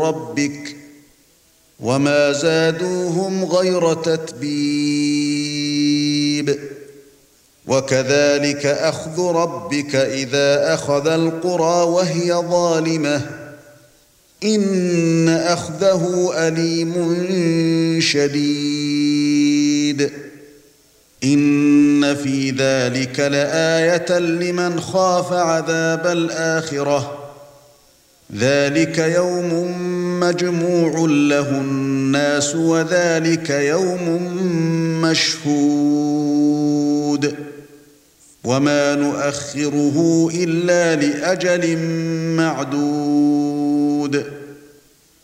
ربك وما زادوهم غير تتبيب وكذلك أخذ ربك إذا أخذ القرى وهي ظالمة إن أخذه أليم شديد إن في ذلك لآية لمن خاف عذاب الآخرة ذلك يوم مجموع له الناس وذلك يوم مشهود وما نؤخره إلا لأجل معدود